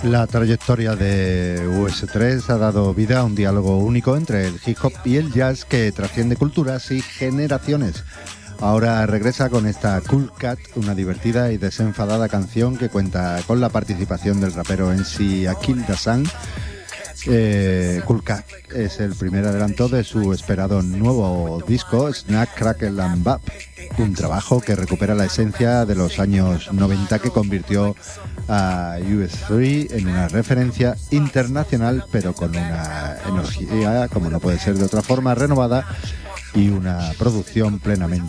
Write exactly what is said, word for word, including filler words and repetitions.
La trayectoria de U S tres ha dado vida a un diálogo único entre el hip hop y el jazz que trasciende culturas y generaciones. Ahora regresa con esta Cool Cat, una divertida y desenfadada canción que cuenta con la participación del rapero M C Akil Dasan. Eh, Cool Cat es el primer adelanto de su esperado nuevo disco Snack, Crackle and Bap, un trabajo que recupera la esencia de los años noventa que convirtió a U S tres en una referencia internacional, pero con una energía, como no puede ser de otra forma, renovada y una producción plenamente